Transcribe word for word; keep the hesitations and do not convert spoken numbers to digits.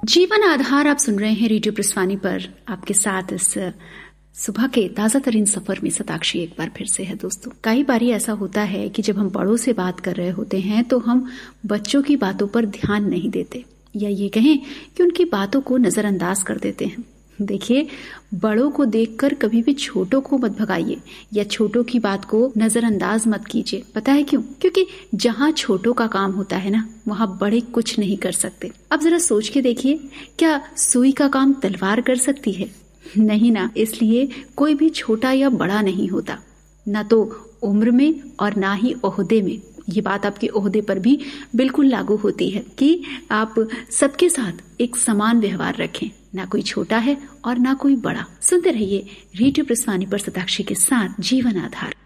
जीवन आधार आप सुन रहे हैं रेडियो प्रस्वानी पर। आपके साथ इस सुबह के ताजा तरीन सफर में सताक्षी एक बार फिर से है। दोस्तों, कई बारी ऐसा होता है कि जब हम बड़ों से बात कर रहे होते हैं तो हम बच्चों की बातों पर ध्यान नहीं देते, या ये कहें कि उनकी बातों को नजरअंदाज कर देते हैं। देखिए, बड़ों को देखकर कभी भी छोटों को मत भगाइए या छोटों की बात को नजरअंदाज मत कीजिए। पता है क्यों? क्योंकि जहाँ छोटों का काम होता है ना, वहाँ बड़े कुछ नहीं कर सकते। अब जरा सोच के देखिए, क्या सुई का काम तलवार कर सकती है? नहीं ना। इसलिए कोई भी छोटा या बड़ा नहीं होता, ना तो उम्र में और ना ही ओहदे में। ये बात आपके ओहदे पर भी बिल्कुल लागू होती है कि आप सबके साथ एक समान व्यवहार रखें। ना कोई छोटा है और ना कोई बड़ा। सुनते रहिए रेडियो प्रस्वानी पर सताक्षी के साथ जीवन आधार।